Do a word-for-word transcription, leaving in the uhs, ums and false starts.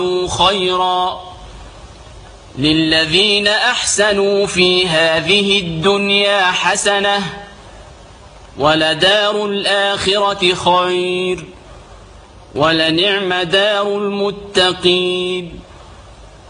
خيرا للذين أحسنوا في هذه الدنيا حسنة ولدار الآخرة خير ولنعم دار المتقين.